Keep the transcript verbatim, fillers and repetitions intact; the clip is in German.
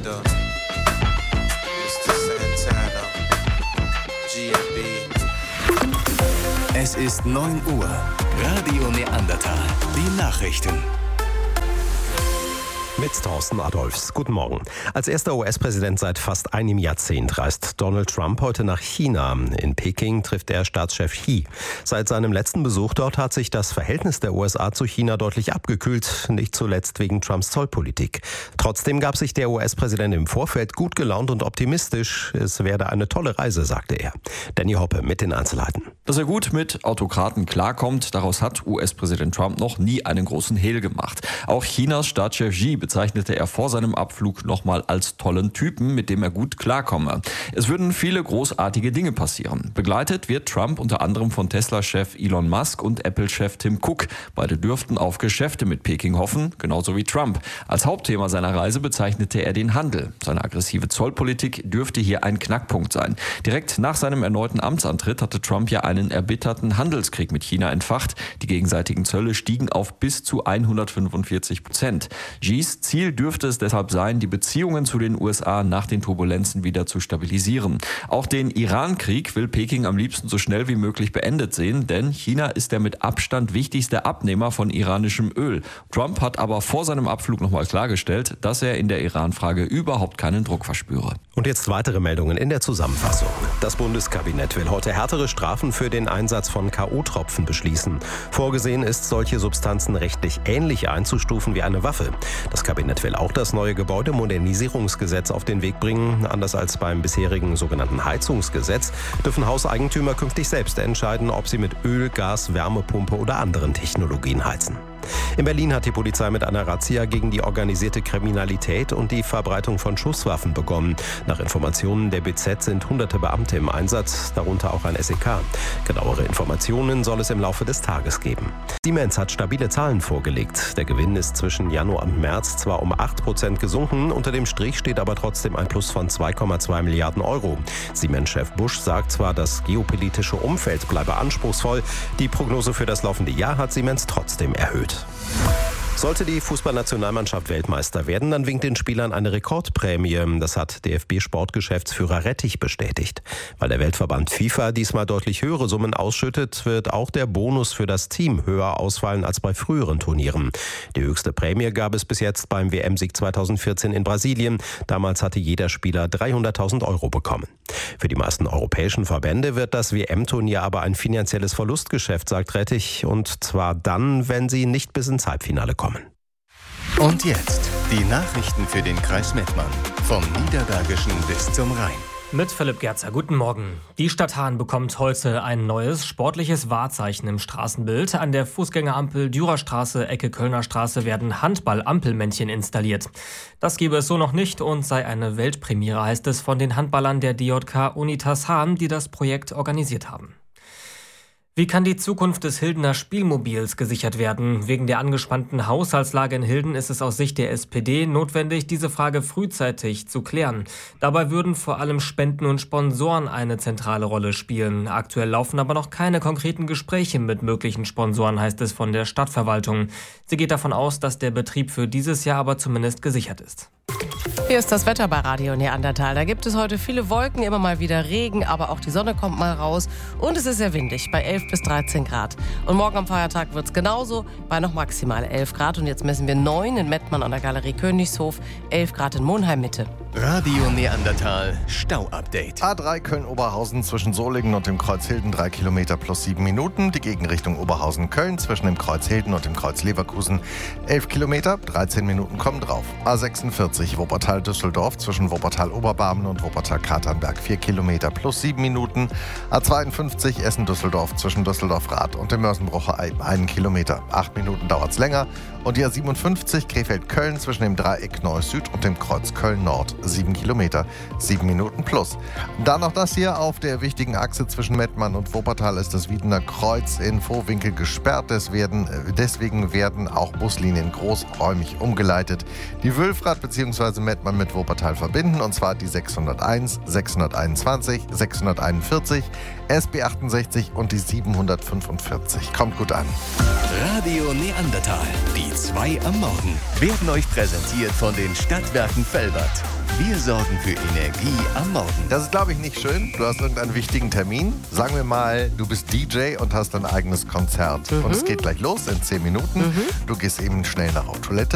Wonder, Mister Santana, G M B. Es ist neun Uhr. Radio Neandertal. Die Nachrichten. Mit Thorsten Adolfs. Guten Morgen. Als erster U S-Präsident seit fast einem Jahrzehnt reist Donald Trump heute nach China. In Peking trifft er Staatschef Xi. Seit seinem letzten Besuch dort hat sich das Verhältnis der U S A zu China deutlich abgekühlt, nicht zuletzt wegen Trumps Zollpolitik. Trotzdem gab sich der U S-Präsident im Vorfeld gut gelaunt und optimistisch. Es werde eine tolle Reise, sagte er. Danny Hoppe mit den Einzelheiten. Dass er gut mit Autokraten klarkommt, daraus hat U S-Präsident Trump noch nie einen großen Hehl gemacht. Auch Chinas Staatschef Xi bezeichnete er vor seinem Abflug nochmal als tollen Typen, mit dem er gut klarkomme. Es würden viele großartige Dinge passieren. Begleitet wird Trump unter anderem von Tesla-Chef Elon Musk und Apple-Chef Tim Cook. Beide dürften auf Geschäfte mit Peking hoffen, genauso wie Trump. Als Hauptthema seiner Reise bezeichnete er den Handel. Seine aggressive Zollpolitik dürfte hier ein Knackpunkt sein. Direkt nach seinem erneuten Amtsantritt hatte Trump ja einen erbitterten Handelskrieg mit China entfacht. Die gegenseitigen Zölle stiegen auf bis zu hundertfünfundvierzig Prozent. Xis Ziel dürfte es deshalb sein, die Beziehungen zu den U S A nach den Turbulenzen wieder zu stabilisieren. Auch den Iran-Krieg will Peking am liebsten so schnell wie möglich beendet sehen, denn China ist der mit Abstand wichtigste Abnehmer von iranischem Öl. Trump hat aber vor seinem Abflug nochmal klargestellt, dass er in der Iran-Frage überhaupt keinen Druck verspüre. Und jetzt weitere Meldungen in der Zusammenfassung. Das Bundeskabinett will heute härtere Strafen für den Einsatz von K O-Tropfen beschließen. Vorgesehen ist, solche Substanzen rechtlich ähnlich einzustufen wie eine Waffe. Das Kabinett will auch das neue Gebäudemodernisierungsgesetz auf den Weg bringen. Anders als beim bisherigen sogenannten Heizungsgesetz dürfen Hauseigentümer künftig selbst entscheiden, ob sie mit Öl, Gas, Wärmepumpe oder anderen Technologien heizen. In Berlin hat die Polizei mit einer Razzia gegen die organisierte Kriminalität und die Verbreitung von Schusswaffen begonnen. Nach Informationen der B Z sind hunderte Beamte im Einsatz, darunter auch ein S E K. Genauere Informationen soll es im Laufe des Tages geben. Siemens hat stabile Zahlen vorgelegt. Der Gewinn ist zwischen Januar und März zwar um acht Prozent gesunken, unter dem Strich steht aber trotzdem ein Plus von zwei Komma zwei Milliarden Euro. Siemens-Chef Busch sagt zwar, das geopolitische Umfeld bleibe anspruchsvoll, die Prognose für das laufende Jahr hat Siemens trotzdem erhöht. Sollte die Fußballnationalmannschaft Weltmeister werden, dann winkt den Spielern eine Rekordprämie. Das hat D F B-Sportgeschäftsführer Rettich bestätigt. Weil der Weltverband FIFA diesmal deutlich höhere Summen ausschüttet, wird auch der Bonus für das Team höher ausfallen als bei früheren Turnieren. Die höchste Prämie gab es bis jetzt beim W M-Sieg zweitausendvierzehn in Brasilien. Damals hatte jeder Spieler dreihunderttausend Euro bekommen. Für die meisten europäischen Verbände wird das W M-Turnier aber ein finanzielles Verlustgeschäft, sagt Rettich. Und zwar dann, wenn sie nicht bis ins Halbfinale kommen. Und jetzt die Nachrichten für den Kreis Mettmann. Vom Niederbergischen bis zum Rhein. Mit Philipp Gerzer, guten Morgen. Die Stadt Hahn bekommt heute ein neues sportliches Wahrzeichen im Straßenbild. An der Fußgängerampel Dürerstraße, Ecke Kölner Straße werden Handball-Ampelmännchen installiert. Das gebe es so noch nicht und sei eine Weltpremiere, heißt es von den Handballern der D J K Unitas Hahn, die das Projekt organisiert haben. Wie kann die Zukunft des Hildener Spielmobils gesichert werden? Wegen der angespannten Haushaltslage in Hilden ist es aus Sicht der S P D notwendig, diese Frage frühzeitig zu klären. Dabei würden vor allem Spenden und Sponsoren eine zentrale Rolle spielen. Aktuell laufen aber noch keine konkreten Gespräche mit möglichen Sponsoren, heißt es von der Stadtverwaltung. Sie geht davon aus, dass der Betrieb für dieses Jahr aber zumindest gesichert ist. Hier ist das Wetter bei Radio Neandertal. Da gibt es heute viele Wolken, immer mal wieder Regen, aber auch die Sonne kommt mal raus. Und es ist sehr windig, bei elf bis dreizehn Grad. Und morgen am Feiertag wird es genauso, bei noch maximal elf Grad. Und jetzt messen wir neun in Mettmann an der Galerie Königshof, elf Grad in Monheim-Mitte. Radio Neandertal Stau-Update. A drei Köln-Oberhausen zwischen Solingen und dem Kreuz Hilden drei Kilometer plus sieben Minuten. Die Gegenrichtung Oberhausen-Köln zwischen dem Kreuz Hilden und dem Kreuz Leverkusen elf Kilometer, dreizehn Minuten kommen drauf. A sechsundvierzig Wuppertal-Düsseldorf zwischen Wuppertal-Oberbarmen und Wuppertal-Katernberg vier Kilometer plus sieben Minuten. A zweiundfünfzig Essen-Düsseldorf zwischen Düsseldorf-Rath und dem Mörsenbrucher Eib einen Kilometer. acht Minuten dauert es länger. Und die A siebenundfünfzig Krefeld-Köln zwischen dem Dreieck Neuss-Süd und dem Kreuz Köln-Nord. sieben Kilometer, sieben Minuten plus. Dann noch das hier: auf der wichtigen Achse zwischen Mettmann und Wuppertal ist das Wiedener Kreuz in Vohwinkel gesperrt. Deswegen werden auch Buslinien großräumig umgeleitet. Die Wülfrath bzw. Mettmann mit Wuppertal verbinden, und zwar die sechshunderteins, sechshunderteinundzwanzig, sechshunderteinundvierzig, S B achtundsechzig und die siebenhundertfünfundvierzig. Kommt gut an. Radio Neandertal, die zwei am Morgen werden euch präsentiert von den Stadtwerken Velbert. Wir sorgen für Energie am Morgen. Das ist, glaube ich, nicht schön. Du hast irgendeinen wichtigen Termin. Sagen wir mal, du bist D J und hast dein eigenes Konzert. Mhm. Und es geht gleich los in zehn Minuten. Mhm. Du gehst eben schnell nach auf Toilette.